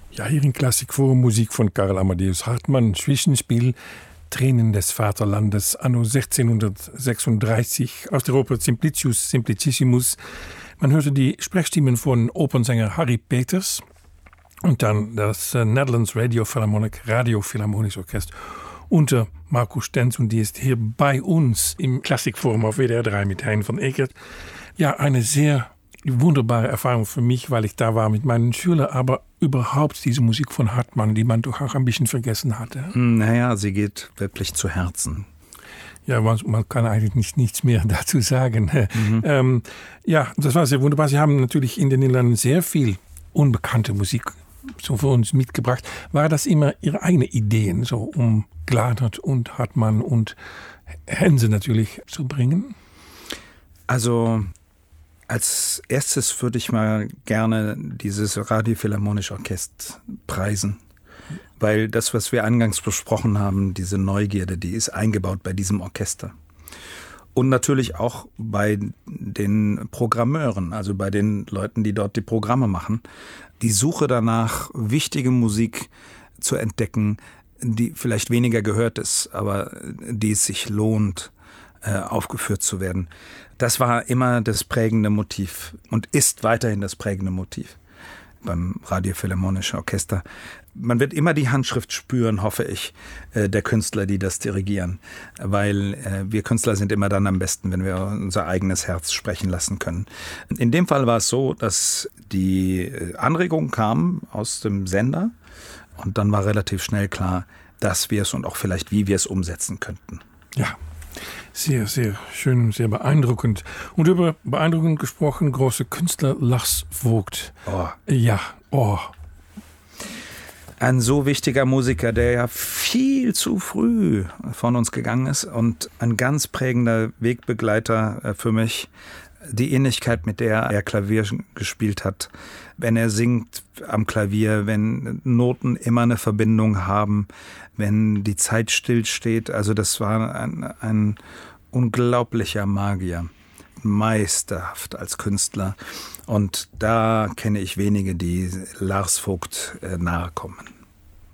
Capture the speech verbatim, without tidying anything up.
Ja, hier in Klassikforum Musik von Karl Amadeus Hartmann, Zwischenspiel, Tränen des Vaterlandes, anno sechzehnhundertsechsunddreißig, aus der Oper Simplicius Simplicissimus. Man hörte die Sprechstimmen von Opernsänger Harry Peters und dann das Netherlands Radio Philharmonic Radio Philharmonisch Orchester unter Marco Stenz, und die ist hier bei uns im Klassikforum auf W D R drei mit Hein van Ekert. Ja, eine sehr wunderbare Erfahrung für mich, weil ich da war mit meinen Schülern, aber überhaupt diese Musik von Hartmann, die man doch auch ein bisschen vergessen hatte. Naja, sie geht wirklich zu Herzen. Ja, man, man kann eigentlich nicht, nichts mehr dazu sagen. Mhm. Ähm, ja, das war sehr wunderbar. Sie haben natürlich in den Niederlanden sehr viel unbekannte Musik so für uns mitgebracht. War das immer Ihre eigene Ideen, so um Gladert und Hartmann und Hense natürlich zu bringen? Also als erstes würde ich mal gerne dieses Radio Philharmonische Orchester preisen, weil das, was wir eingangs besprochen haben, diese Neugierde, die ist eingebaut bei diesem Orchester. Und natürlich auch bei den Programmeuren, also bei den Leuten, die dort die Programme machen. Die Suche danach, wichtige Musik zu entdecken, die vielleicht weniger gehört ist, aber die es sich lohnt, äh, aufgeführt zu werden. Das war immer das prägende Motiv und ist weiterhin das prägende Motiv beim Radio Philharmonischen Orchester. Man wird immer die Handschrift spüren, hoffe ich, der Künstler, die das dirigieren. Weil wir Künstler sind immer dann am besten, wenn wir unser eigenes Herz sprechen lassen können. In dem Fall war es so, dass die Anregung kam aus dem Sender und dann war relativ schnell klar, dass wir es und auch vielleicht wie wir es umsetzen könnten. Ja. Sehr, sehr schön, sehr beeindruckend. Und über beeindruckend gesprochen, große Künstler Lars Vogt. Oh. Ja, oh. Ein so wichtiger Musiker, der ja viel zu früh von uns gegangen ist und ein ganz prägender Wegbegleiter für mich. Die Ähnlichkeit, mit der er Klavier gespielt hat, wenn er singt am Klavier, wenn Noten immer eine Verbindung haben, wenn die Zeit stillsteht. Also das war ein, ein unglaublicher Magier, meisterhaft als Künstler. Und da kenne ich wenige, die Lars Vogt nahe kommen.